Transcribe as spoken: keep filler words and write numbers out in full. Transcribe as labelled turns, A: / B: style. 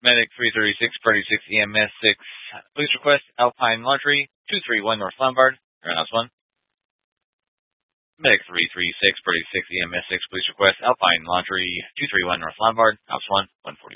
A: Medic three thirty-six, Party six, E M S six. Police request, Alpine Laundry, two three one North Lombard. Roundhouse one. Medic three thirty-six, Party six, E M S six. Police request, Alpine Laundry, two three one North Lombard. House one, one forty.